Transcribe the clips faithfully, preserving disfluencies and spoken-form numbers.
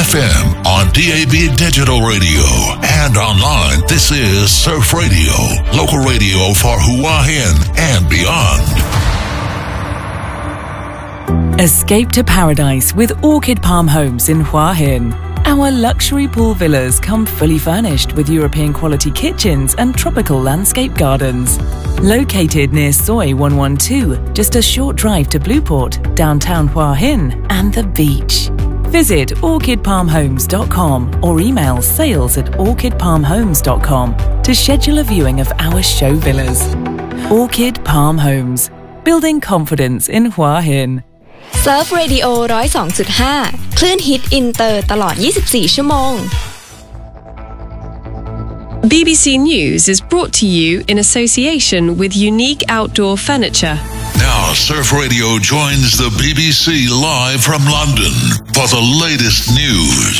F M, on D A B Digital Radio, and online. This is Surf Radio, local radio for Hua Hin and beyond. Escape to paradise with Orchid Palm Homes in Hua Hin. Our luxury pool villas come fully furnished with European quality kitchens and tropical landscape gardens. Located near Soi one one two, just a short drive to Blueport, downtown Hua Hin, and the beach. Visit orchid palm homes dot com or email sales at orchid palm homes dot com to schedule a viewing of our show villas. Orchid Palm Homes, building confidence in Hua Hin. Surf Radio หนึ่งศูนย์สองจุดห้า คลื่นฮิตอินเตอร์ตลอดยี่สิบสี่ชั่วโมง B B C News is brought to you in association with Unique Outdoor Furniture. Now, Surf Radio joins the B B C live from London for the latest news.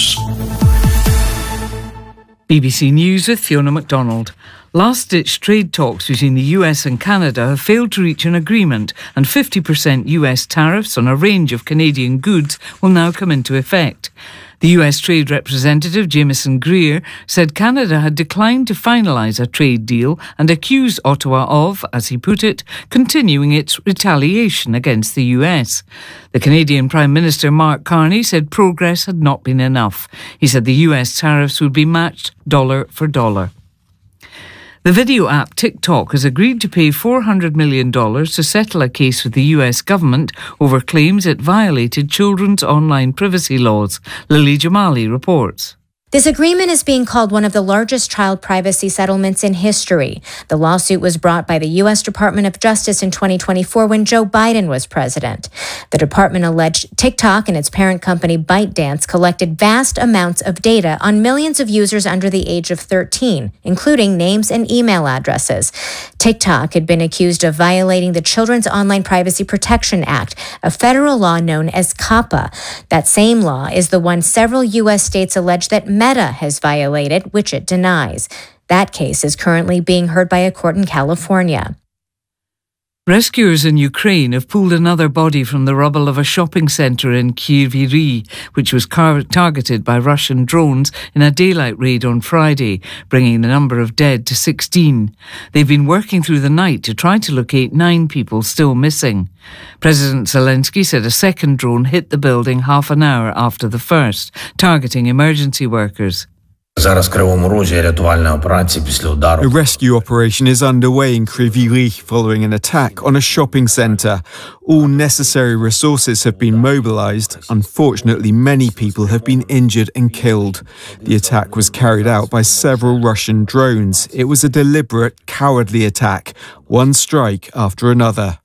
B B C News with Fiona MacDonald. Last-ditch trade talks between the U S and Canada have failed to reach an agreement, and fifty percent U S tariffs on a range of Canadian goods will now come into effect. The U S Trade Representative, Jameson Greer, said Canada had declined to finalise a trade deal and accused Ottawa of, as he put it, continuing its retaliation against the U S. The Canadian Prime Minister, Mark Carney, said progress had not been enough. He said the U S tariffs would be matched dollar for dollar. The video app TikTok has agreed to pay four hundred million dollars to settle a case with the U S government over claims it violated children's online privacy laws. Lily Jamali reports. This agreement is being called one of the largest child privacy settlements in history. The lawsuit was brought by the U S Department of Justice in twenty twenty-four when Joe Biden was president. The department alleged TikTok and its parent company ByteDance collected vast amounts of data on millions of users under the age of thirteen, including names and email addresses. TikTok had been accused of violating the Children's Online Privacy Protection Act, a federal law known as COPPA. That same law is the one several U S states allege that Meta has violated, which it denies. That case is currently being heard by a court in California. Rescuers in Ukraine have pulled another body from the rubble of a shopping centre in Kryvyi Rih, which was car- targeted by Russian drones in a daylight raid on Friday, bringing the number of dead to sixteen. They've been working through the night to try to locate nine people still missing. President Zelensky said a second drone hit the building half an hour after the first, targeting emergency workers. A rescue operation is underway in Kryvyi Rih following an attack on a shopping centre. All necessary resources have been mobilised. Unfortunately, many people have been injured and killed. The attack was carried out by several Russian drones. It was a deliberate, cowardly attack, one strike after another.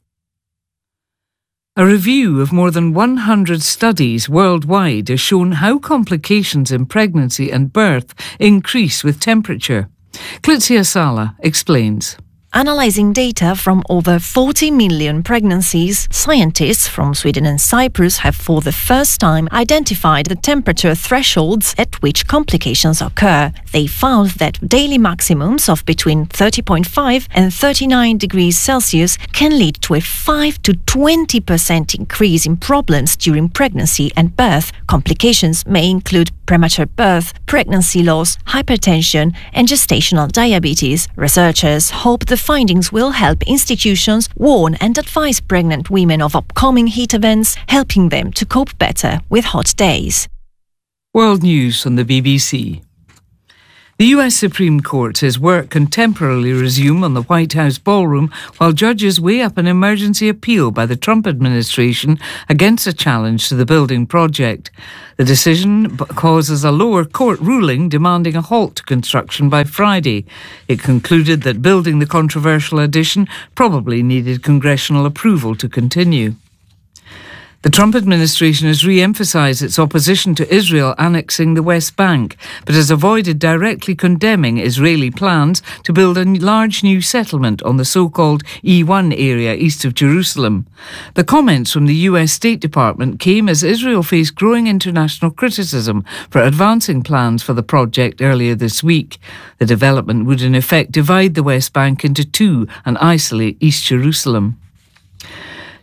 A review of more than one hundred studies worldwide has shown how complications in pregnancy and birth increase with temperature. Klitsia Sala explains. Analyzing data from over forty million pregnancies, scientists from Sweden and Cyprus have for the first time identified the temperature thresholds at which complications occur. They found that daily maximums of between thirty point five and thirty-nine degrees Celsius can lead to a five to twenty percent increase in problems during pregnancy and birth. Complications may include premature birth, pregnancy loss, hypertension, and gestational diabetes. Researchers hope the findings will help institutions warn and advise pregnant women of upcoming heat events, helping them to cope better with hot days. World News on the B B C. The U S Supreme Court says work can temporarily resume on the White House ballroom while judges weigh up an emergency appeal by the Trump administration against a challenge to the building project. The decision causes a lower court ruling demanding a halt to construction by Friday. It concluded that building the controversial addition probably needed congressional approval to continue. The Trump administration has re-emphasised its opposition to Israel annexing the West Bank, but has avoided directly condemning Israeli plans to build a large new settlement on the so-called E one area east of Jerusalem. The comments from the U S State Department came as Israel faced growing international criticism for advancing plans for the project earlier this week. The development would in effect divide the West Bank into two and isolate East Jerusalem.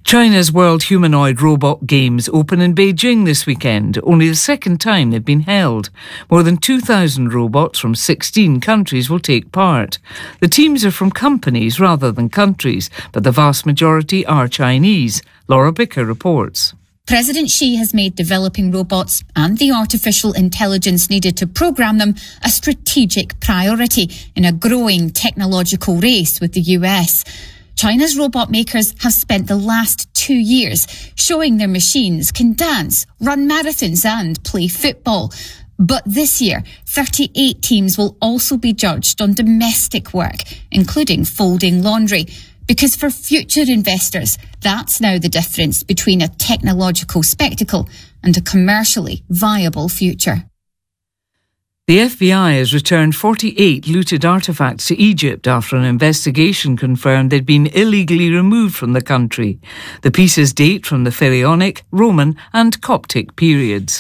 China's World Humanoid Robot Games open in Beijing this weekend, only the second time they've been held. More than two thousand robots from sixteen countries will take part. The teams are from companies rather than countries, but the vast majority are Chinese. Laura Bicker reports. President Xi has made developing robots and the artificial intelligence needed to program them a strategic priority in a growing technological race with the U S. China's robot makers have spent the last two years showing their machines can dance, run marathons and play football. But this year, thirty-eight teams will also be judged on domestic work, including folding laundry. Because for future investors, that's now the difference between a technological spectacle and a commercially viable future. The F B I has returned forty-eight looted artefacts to Egypt after an investigation confirmed they'd been illegally removed from the country. The pieces date from the Pharaonic, Roman and Coptic periods.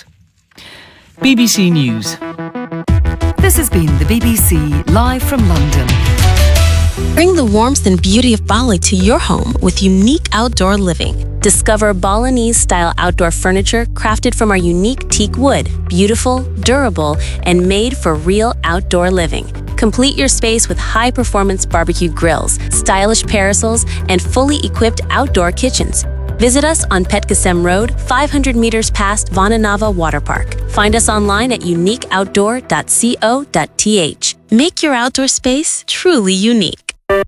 B B C News. This has been the B B C live from London. Bring the warmth and beauty of Bali to your home with unique outdoor living. Discover Balinese-style outdoor furniture crafted from our unique teak wood, beautiful, durable, and made for real outdoor living. Complete your space with high-performance barbecue grills, stylish parasols, and fully equipped outdoor kitchens. Visit us on Petgasem Road, five hundred meters past Vananava Water Park. Find us online at unique outdoor dot co dot t h. Make your outdoor space truly unique.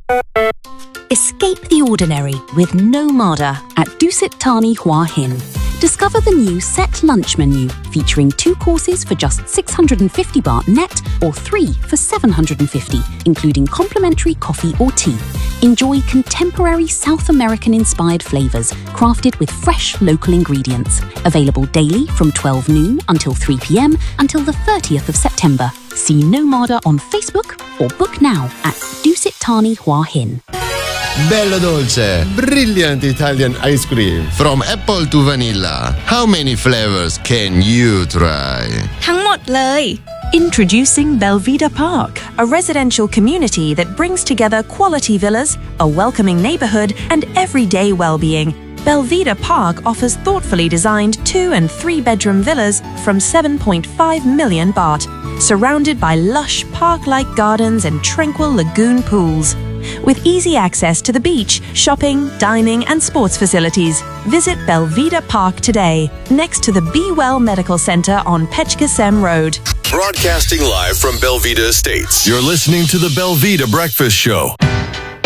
Escape the ordinary with Nomada at Dusit Thani Hua Hin. Discover the new set lunch menu featuring two courses for just six hundred fifty baht net or three for seven hundred fifty, including complimentary coffee or tea. Enjoy contemporary South American-inspired flavors crafted with fresh local ingredients. Available daily from twelve noon until three p m until the thirtieth of September. See Nomada on Facebook or book now at Dusit Thani Hua Hin. Bello dolce, brilliant Italian ice cream from apple to vanilla. How many flavors can you try? ทั้งหมดเลย Introducing Belvedere Park, a residential community that brings together quality villas, a welcoming neighborhood, and everyday well-being. Belvedere Park offers thoughtfully designed two and three bedroom villas from seven point five million baht, surrounded by lush park-like gardens and tranquil lagoon pools. With easy access to the beach, shopping, dining and sports facilities. Visit Belvedere Park today, next to the Be Well Medical Center on Petgasem Road. Broadcasting live from Belvedere Estates. You're listening to the Belvedere Breakfast Show.